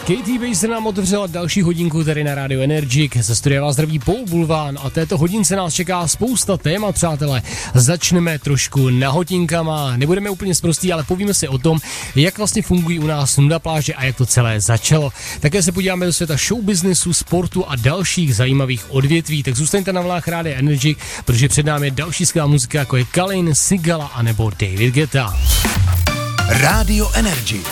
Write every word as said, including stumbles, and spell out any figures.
Katy Perry se nám otevřela další hodinku tady na Radio Energy. Ze studia vás zdraví Paul Bulván a této hodince nás čeká spousta témat, přátelé. Začneme trošku nahotinkama, nebudeme úplně sprostí, ale povíme si o tom, jak vlastně fungují u nás nuda pláže a jak to celé začalo. Také se podíváme do světa showbiznesu, sportu a dalších zajímavých odvětví, tak zůstaňte na vlnách Radio Energy, protože před námi je další skvělá muzika, jako je Kalin, Sigala a nebo David Guetta. Radio Energy